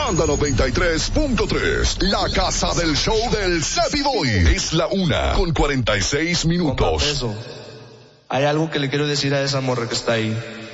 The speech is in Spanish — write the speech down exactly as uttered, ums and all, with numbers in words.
Banda noventa y tres punto tres, la casa del show del Cepi Boy. Es la una con cuarenta y seis minutos. Compa, eso. Hay algo que le quiero decir a esa morra que está ahí.